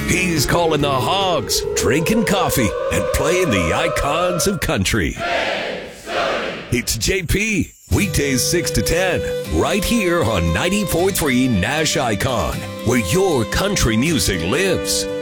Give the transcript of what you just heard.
He's calling the hogs, drinking coffee, and playing the icons of country. It's JP, weekdays 6 to 10, right here on 94.3 Nash Icon, where your country music lives.